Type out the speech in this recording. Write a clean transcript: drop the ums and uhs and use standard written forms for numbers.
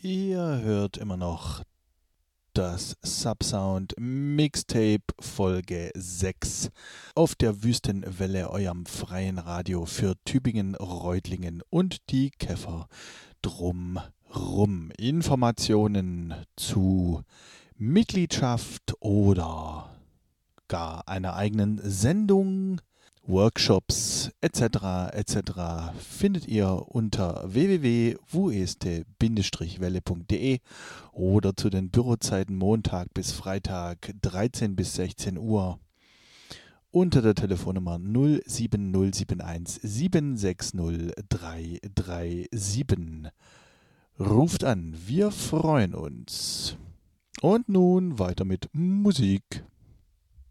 Ihr hört immer noch das Subsound Mixtape Folge 6 auf der Wüstenwelle, eurem freien Radio für Tübingen, Reutlingen und die Käfer drumrum. Informationen zu Mitgliedschaft oder gar einer eigenen Sendung, Workshops etc. findet ihr unter www.wueste-welle.de oder zu den Bürozeiten Montag bis Freitag 13 bis 16 Uhr unter der Telefonnummer 07071 760 337. Ruft an, wir freuen uns. Und nun weiter mit Musik.